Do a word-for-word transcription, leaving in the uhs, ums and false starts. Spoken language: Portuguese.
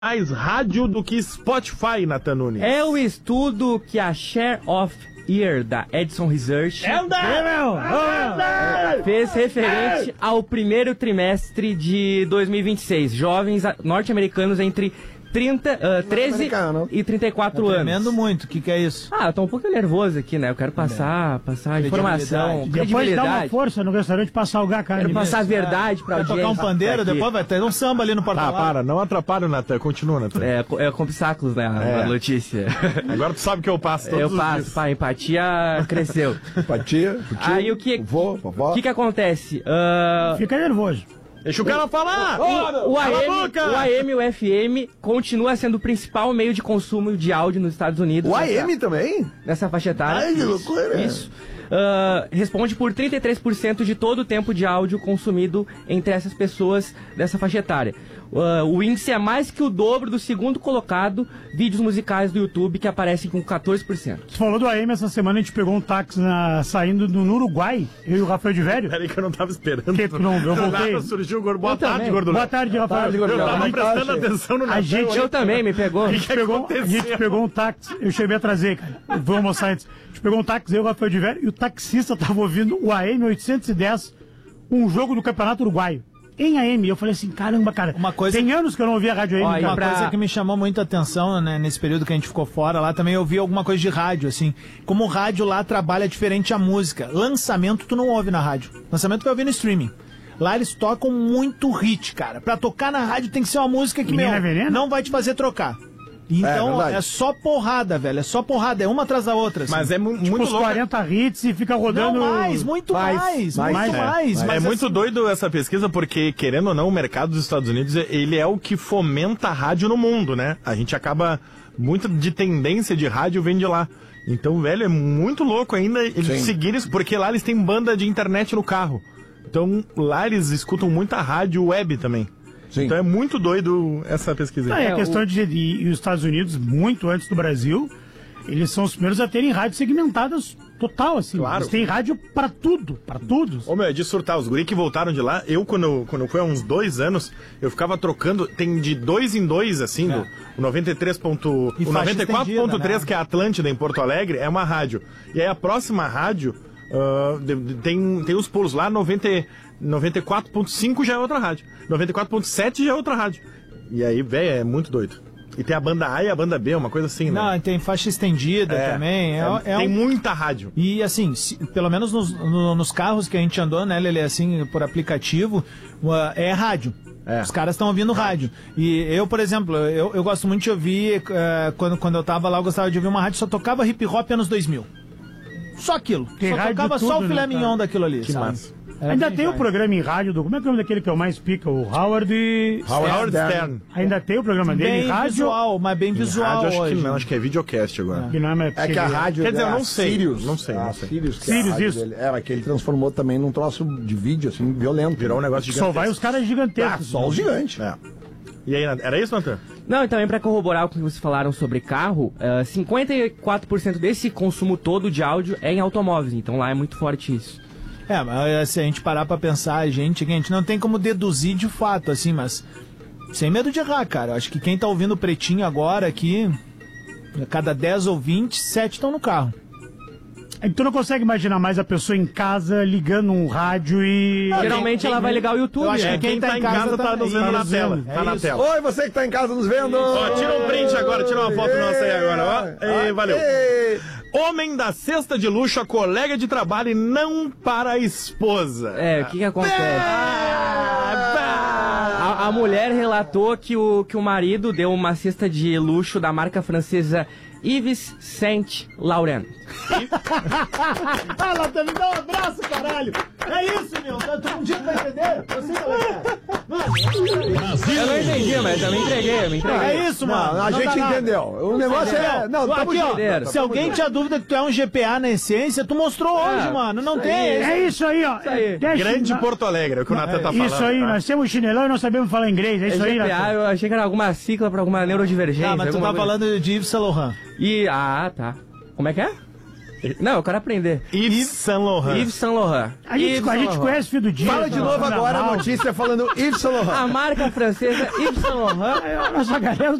mais rádio do que Spotify, Nathan Nunes. É o estudo que a Share of Ear da Edison Research é um fez referente ao primeiro trimestre de dois mil e vinte e seis. Jovens norte-americanos entre trinta, uh, treze e trinta e quatro anos. Tremendo muito, o que, que é isso? Ah, eu tô um pouco nervoso aqui, né? Eu quero passar, passar informação, depois dá uma força no restaurante pra salgar a carne. Quero passar a verdade pra audiência. Tocar um pandeiro, aqui. Depois vai ter um samba ali no porta-lá. Tá, para, não atrapalha o Natan, continua, Natan. É, é com obstáculos, né, a É. notícia. Agora tu sabe que eu passo todos Eu os passo, dias. pá, a empatia cresceu. Empatia, Aí o que, vovô, vovó. o que que acontece? Ah, Fica nervoso. Deixa o cara falar! O, o, Cala a A M, boca! o A M e o F M continua sendo o principal meio de consumo de áudio nos Estados Unidos. O nessa- A M também? Nessa faixa etária. Ai, que Isso, loucura. Isso. Ah, responde por trinta e três por cento de todo o tempo de áudio consumido entre essas pessoas dessa faixa etária. Ah, o índice é mais que o dobro do segundo colocado, vídeos musicais do YouTube, que aparecem com quatorze por cento. Você falou do A M essa semana, a gente pegou um táxi na, saindo do, no Uruguai, eu e o Rafael de Velho. Peraí que eu não tava esperando. Que tu não- eu Do voltei. nada surgiu o gordo. Boa Eu tarde, também. gordo. Boa tarde, Rafael. tarde, Gordão. Eu tava Como é que tá, prestando chefe? atenção no A Natan. gente- Eu também, me pegou. A gente, pegou, a gente pegou um táxi, eu cheguei a trazer, cara. Eu vou almoçar antes. A gente pegou um táxi, eu e o Rafael de Velho, e o taxista tava ouvindo o A M oitocentos e dez, um jogo do Campeonato Uruguaio. Em A M, eu falei assim, caramba, cara, Uma coisa- tem anos que eu não ouvia a Rádio A M, Ó, cara. Uma pra- coisa que me chamou muita atenção, né, nesse período que a gente ficou fora lá, também eu vi alguma coisa de rádio, assim. Como o rádio lá trabalha diferente a música. Lançamento tu não ouve na rádio. Lançamento tu vai ouvir no streaming. Lá eles tocam muito hit, cara. Pra tocar na rádio tem que ser uma música que, Menina meu, Veneno? não vai te fazer trocar. Então verdade. é, só porrada, velho. É só porrada, é uma atrás da outra. assim. Mas é mu- Tipo, muito os louco. quarenta hits e fica Não rodando... mais, muito Mais, mais, mais, muito é, mais. É mas muito assim, doido essa pesquisa, porque, querendo ou não, o mercado dos Estados Unidos, ele é o que fomenta a rádio no mundo, né? A gente acaba... Muito de tendência de rádio vem de lá. Então, velho, é muito louco ainda eles Sim. seguirem isso, porque lá eles têm banda de internet no carro. Então, lá eles escutam muita rádio web também. Sim. Então é muito doido essa pesquisa aí. É, É, a questão de, de e os Estados Unidos, muito antes do Brasil, eles são os primeiros a terem rádios segmentadas total, assim. Claro. Eles têm rádio pra tudo, pra tudo. Ô meu, é de surtar, os guri que voltaram de lá, eu quando, quando foi há uns dois anos, eu ficava trocando, tem de dois em dois, assim, do, o noventa e três ponto, E o faixa noventa e quatro ponto três, estendida, né? que é a Atlântida em Porto Alegre, é uma rádio. E aí a próxima rádio, ah, de- de- tem, tem os pulos lá, noventa, noventa e quatro ponto cinco já é outra rádio, noventa e quatro ponto sete já é outra rádio. E aí, velho, é muito doido. E tem a banda A e a banda B, uma coisa assim, né? não, tem faixa estendida É, também. É, é- é tem um- muita rádio. E assim, se- pelo menos nos, no- nos carros que a gente andou, né, Lelê, assim, por aplicativo, uh, é rádio. É. Os caras estão ouvindo rádio. E eu, por exemplo, eu, eu gosto muito de ouvir, uh, quando, quando eu tava lá, eu gostava de ouvir uma rádio, só tocava hip hop anos dois mil. Só aquilo. Tem só rádio tocava de só tudo, o filé né, mignon cara? daquilo ali, Que sabe? massa. Era Ainda bem tem o jóia. programa em rádio, do, como é que é o nome daquele que é o mais pica? O Howard... Howard Stern. Stern. Ainda tem o programa dele em Bem rádio? visual, mas bem visual Rádio, acho hoje. que não, acho que é videocast agora. Que não é, mais É que a pica. rádio... Quer dizer, eu é não a sei, Sirius, não sei, a não sei. Sirius, que é a Sirius, rádio isso. dele. Era que ele transformou também num troço de vídeo, assim, violento. Virou um negócio gigantesco. Só vai os caras Ah, gigantescos. só os gigantes. É. E aí, era isso, Natan? Não, e também para corroborar o que vocês falaram sobre carro, uh, cinquenta e quatro por cento desse consumo todo de áudio é em automóveis, então lá é muito forte isso. É, mas se a gente parar pra pensar, a gente, a gente não tem como deduzir de fato, assim, mas sem medo de errar, cara. Eu acho que quem tá ouvindo o Pretinho agora aqui, a cada dez ou vinte, sete estão no carro. É que tu não consegue imaginar mais a pessoa em casa ligando um rádio e... Geralmente ela vai ligar o YouTube. Eu acho né? que quem tá em casa tá tá- nos vendo é na isso, tela. é Tá na isso. tela. Oi, você que tá em casa nos vendo! Ó, tira um print agora, tira uma foto nossa aí agora, ó. E valeu. Ei. Homem da cesta de luxo a colega de trabalho e não para a esposa. É, o que que acontece? A, a mulher relatou que o, que o marido deu uma cesta de luxo da marca francesa Yves Saint Laurent. Ah, Lata, me dá um abraço, caralho! É isso, meu! Tu um dia vai entender? Eu sei qual é. Eu não entendi, mas eu me entreguei, eu me entreguei. É isso, mano! Não, a Não gente dá nada. entendeu. O negócio é... Não, Aqui, tamo ó, junto. se alguém tinha dúvida que tu é um G P A na essência, tu mostrou hoje, mano. Não tem. É isso aí, ó. aí. Deixa- Grande na- Porto Alegre, é o que o Natan tá falando. Isso aí, tá? nós temos chinelão e não sabemos falar inglês. É isso aí, G P A, Natan. eu achei que era alguma sigla pra alguma neurodivergência. Ah, mas tu alguma tá coisa. falando de Yves Saint Laurent. E, ah, tá. Como é que é? Não, eu quero aprender. Yves Saint Laurent. Yves Saint Laurent. A gente, Yves a Saint gente Laurent. conhece o filho do dia. Fala de novo agora a notícia falando Yves Saint Laurent. A marca francesa Yves Saint Laurent. A nossa galera